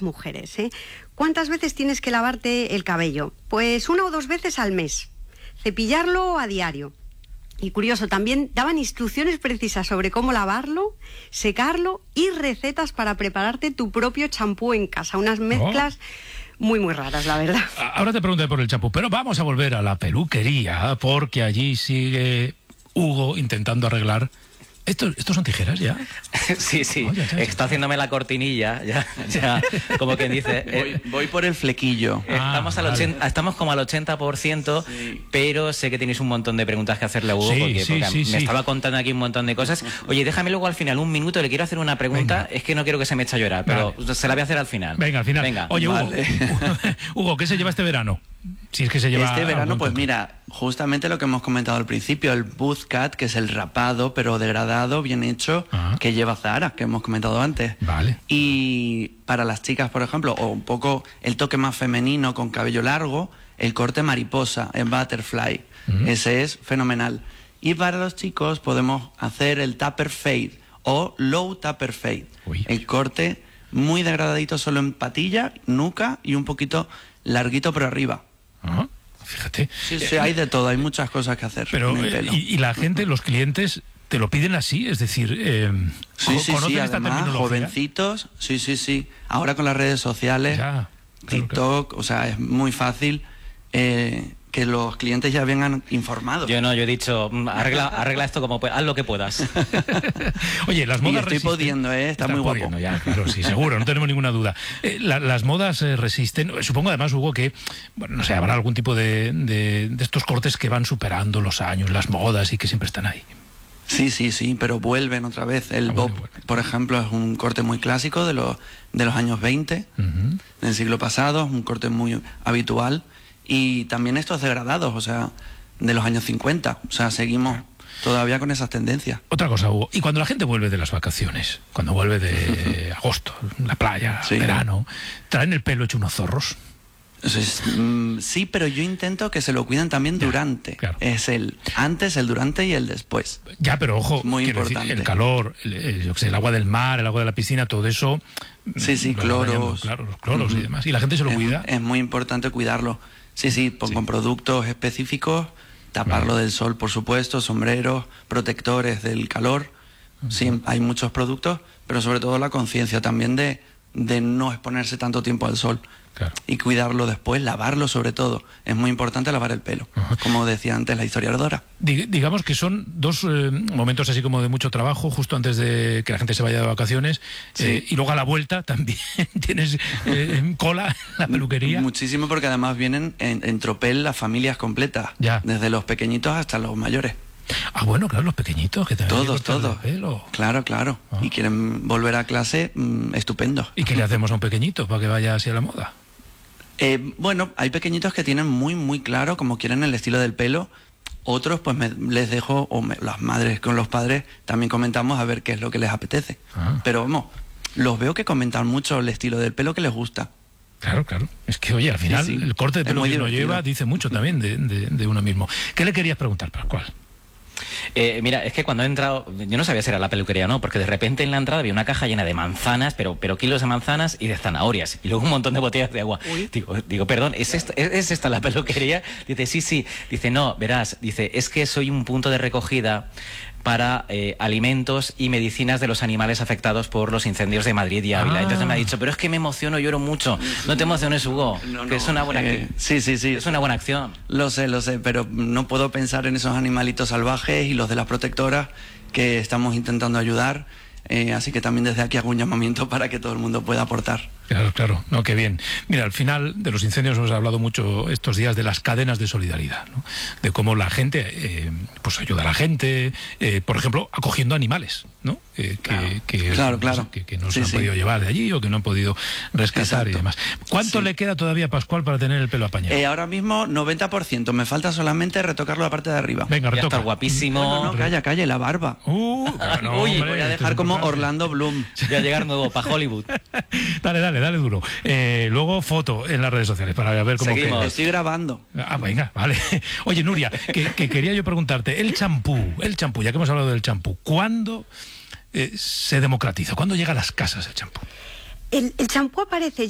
las mujeres, ¿eh? ¿Cuántas veces tienes que lavarte el cabello? Pues 1 o 2 veces al mes. Cepillarlo a diario. Y curioso, también daban instrucciones precisas sobre cómo lavarlo, secarlo y recetas para prepararte tu propio champú en casa. Unas mezclas muy, muy raras, la verdad. Ahora te pregunté por el champú, pero vamos a volver a la peluquería, porque allí sigue Hugo intentando arreglar... ¿Estos son tijeras ya? Sí, sí. Oh, ya. Está haciéndome la cortinilla, ya como quien dice. Voy por el flequillo. Estamos como al 80%, sí. Pero sé que tenéis un montón de preguntas que hacerle a Hugo, porque me estaba contando aquí un montón de cosas. Oye, déjame luego al final 1 minuto, le quiero hacer una pregunta. Venga. Es que no quiero que se me eche a llorar, pero se la voy a hacer al final. Venga, al final. Venga. Oye, vale. Hugo, ¿qué se lleva este verano? Si es que se lleva... Este verano, pues mira, justamente lo que hemos comentado al principio, el buzz cut, que es el rapado, pero degradado, bien hecho, que lleva Zara, que hemos comentado antes. Vale. Y para las chicas, por ejemplo, o un poco el toque más femenino con cabello largo, el corte mariposa, el butterfly. Ese es fenomenal. Y para los chicos podemos hacer el taper fade o low taper fade. El corte muy degradadito solo en patilla, nuca y un poquito larguito pero arriba. Fíjate. Sí, hay de todo, hay muchas cosas que hacer. Pero, y la gente, los clientes, ¿te lo piden así? Es decir, ¿conocen esta terminología? Jovencitos, sí. Ahora con las redes sociales, TikTok, claro. O sea, es muy fácil que los clientes ya vengan informados. Yo he dicho, arregla esto como puedas, haz lo que puedas. Oye, las modas estoy pudiendo, está muy guapo. Ya, claro, sí, seguro, no tenemos ninguna duda. Las modas resisten. Supongo además, Hugo, que, bueno, no sé, habrá algún tipo de estos cortes que van superando los años, las modas y que siempre están ahí. Sí, pero vuelven otra vez. El bob, por ejemplo, es un corte muy clásico de los años 20, del siglo pasado, es un corte muy habitual. Y también estos degradados, o sea, de los años 50. O sea, seguimos todavía con esas tendencias. Otra cosa, Hugo, y cuando la gente vuelve de las vacaciones, cuando vuelve de agosto, la playa, verano, ¿traen el pelo hecho unos zorros? Sí, pero yo intento que se lo cuiden también durante. Claro. Es el antes, el durante y el después. Ya, pero ojo, muy importante. Decir, el calor, el agua del mar, el agua de la piscina, todo eso... Sí, cloros. Claro, los cloros y demás. ¿Y la gente se lo cuida? Es muy importante cuidarlo. Sí, con productos específicos, taparlo del sol, por supuesto, sombreros, protectores del calor. Sí, hay muchos productos, pero sobre todo la conciencia también de no exponerse tanto tiempo al sol. Claro. Y cuidarlo después, lavarlo sobre todo. Es muy importante lavar el pelo, como decía antes la historiadora. Digamos que son 2 momentos así como de mucho trabajo, justo antes de que la gente se vaya de vacaciones, y luego a la vuelta también tienes cola en la peluquería. Muchísimo, porque además vienen en tropel las familias completas, desde los pequeñitos hasta los mayores. Ah, bueno, claro, los pequeñitos que también todos. Claro. Y quieren volver a clase, estupendo. ¿Y qué le hacemos a un pequeñito para que vaya así a la moda? Bueno, hay pequeñitos que tienen muy, muy claro cómo quieren el estilo del pelo. Otros, pues les dejo, las madres con los padres, también comentamos a ver qué es lo que les apetece. Pero vamos, los veo que comentan mucho el estilo del pelo que les gusta. Claro. Es que, oye, al final el corte de pelo que uno lleva dice mucho también de uno mismo. ¿Qué le querías preguntar, Pascual? Mira, es que cuando he entrado, yo no sabía si era la peluquería o no, porque de repente en la entrada había una caja llena de manzanas, pero kilos de manzanas y de zanahorias, y luego un montón de botellas de agua. Digo, perdón, ¿es esta la peluquería? Dice, sí. Dice, no, verás, dice, es que soy un punto de recogida para alimentos y medicinas de los animales afectados por los incendios de Madrid y Ávila. Entonces me ha dicho, pero es que me emociono, lloro mucho. No te emociones, Hugo, que es una buena sí. Es una buena acción. Lo sé, pero no puedo pensar en esos animalitos salvajes y los de las protectoras que estamos intentando ayudar. Así que también desde aquí hago un llamamiento para que todo el mundo pueda aportar. Claro, no, qué bien. Mira, al final de los incendios hemos hablado mucho estos días de las cadenas de solidaridad, ¿no? De cómo la gente, pues ayuda a la gente, por ejemplo, acogiendo animales, ¿no? Que no se han podido llevar de allí o que no han podido rescatar. Exacto. Y demás. ¿Cuánto le queda todavía a Pascual para tener el pelo apañado? Ahora mismo 90%, me falta solamente retocarlo la parte de arriba. Venga, retoca. Ya está guapísimo. No, calla, la barba. Uy, voy a dejar como Orlando Bloom. Voy a llegar nuevo para Hollywood. Dale duro. Luego foto en las redes sociales para ver cómo queda. Estoy grabando. Venga, vale. Oye, Nuria, que quería yo preguntarte, el champú, ya que hemos hablado del champú, ¿cuándo se democratiza? ¿Cuándo llega a las casas el champú? El champú aparece